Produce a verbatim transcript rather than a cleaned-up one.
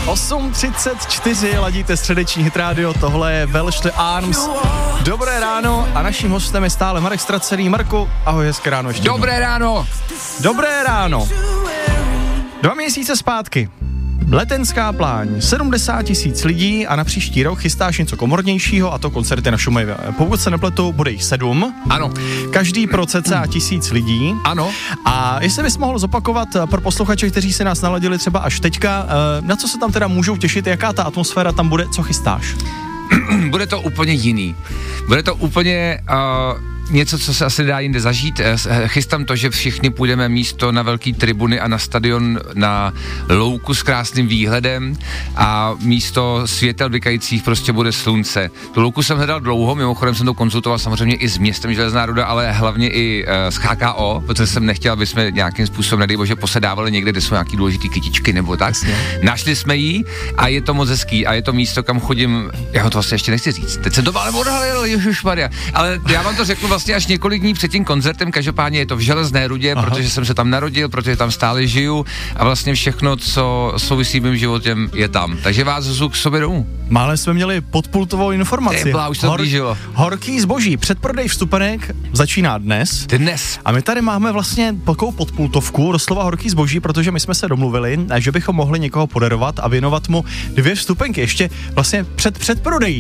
osm třicet čtyři, ladíte středeční hit rádio, tohle je Welsh The Arms. Dobré ráno a naším hostem je stále Marek Stracený. Marku, ahoj, hezké ráno ještě. Dobré jednou. ráno. Dobré ráno. Dva měsíce zpátky. Letenská pláň, sedmdesát tisíc lidí a na příští rok chystáš něco komornějšího, a to koncerty na Šumavě. Pokud se nepletu, bude jich sedm. Ano. Každý pro cca tisíc lidí. Ano. A jestli bys mohl zopakovat pro posluchače, kteří se nás naladili třeba až teďka, na co se tam teda můžou těšit, jaká ta atmosféra tam bude, co chystáš? Bude to úplně jiný. Bude to úplně uh, něco, co se asi dá jinde zažít. Chystám to, že všichni půjdeme místo na velký tribuny a na stadion na louku s krásným výhledem a místo světel vykajících prostě bude slunce. Tu louku jsem hledal dlouho, mimochodem jsem to konzultoval samozřejmě i s městem Železná Ruda, ale hlavně i uh, s H K O, protože jsem nechtěl, aby jsme nějakým způsobem, nedej bože, posedávali někde, kde jsou nějaký důležitý kytičky nebo tak. Jasně. Našli jsme ji a je to moc hezký a je to místo, kam chodím, já ho to vlastně ještě nechci říct. Teď jsem to ale odhalil, ježišmarja. Ale já vám to řeknu vlastně až několik dní před tím koncertem, každopádně je to v Železné Rudě, aha, protože jsem se tam narodil, protože tam stále žiju a vlastně všechno, co souvisí mým životem, je tam. Takže vás zvu k sobě domů. Málem jsme měli podpultovou informaci. Tebla, už to Hor- blížilo. Horký zboží, předprodej vstupenek začíná dnes. Dnes. A my tady máme vlastně takovou podpultovku, doslova horký zboží, protože my jsme se domluvili, že bychom mohli někoho podarovat a věnovat mu dvě vstupenky ještě vlastně před předprodejí.